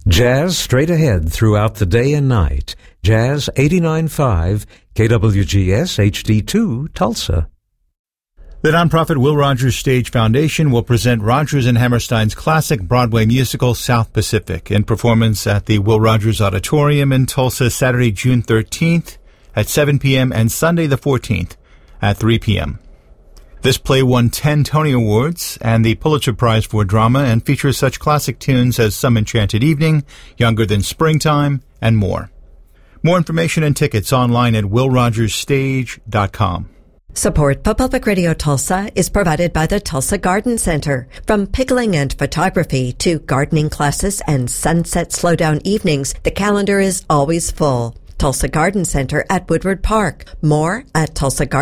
Jazz straight ahead throughout the day and night. Jazz 89.5, KWGS HD2, Tulsa. The nonprofit Will Rogers Stage Foundation will present Rodgers and Hammerstein's classic Broadway musical South Pacific in performance at the Will Rogers Auditorium in Tulsa Saturday, June 13th at 7 p.m. and Sunday the 14th at 3 p.m. This play won 10 Tony Awards and the Pulitzer Prize for Drama and features such classic tunes as Some Enchanted Evening, Younger Than Springtime, and more. More information and tickets online at willrogersstage.com. Support for Public Radio Tulsa is provided by the Tulsa Garden Center. From pickling and photography to gardening classes and sunset slowdown evenings, the calendar is always full. Tulsa Garden Center at Woodward Park. More at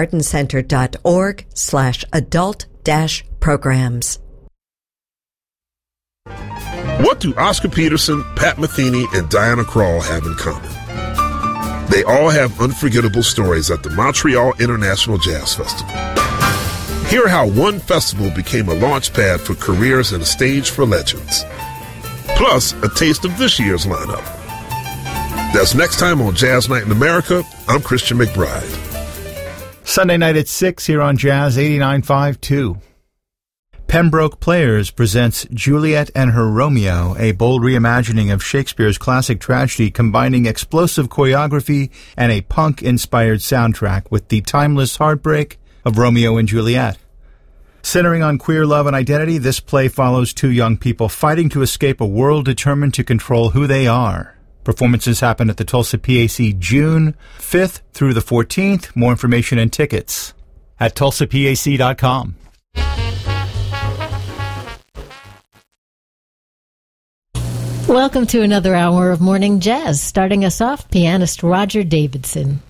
tulsagardencenter.org/adult-programs. What do Oscar Peterson, Pat Metheny, and Diana Krall have in common? They all have unforgettable stories at the Montreal International Jazz Festival. Hear how one festival became a launch pad for careers and a stage for legends. Plus, a taste of this year's lineup. That's next time on Jazz Night in America. I'm Christian McBride. Sunday night at 6 here on Jazz 89.5 2. Pembroke Players presents Juliet and Her Romeo, a bold reimagining of Shakespeare's classic tragedy combining explosive choreography and a punk-inspired soundtrack with the timeless heartbreak of Romeo and Juliet. Centering on queer love and identity, this play follows two young people fighting to escape a world determined to control who they are. Performances happen at the Tulsa PAC June 5th through the 14th. More information and tickets at tulsapac.com. Welcome to another hour of Morning Jazz. Starting us off, pianist Roger Davidson.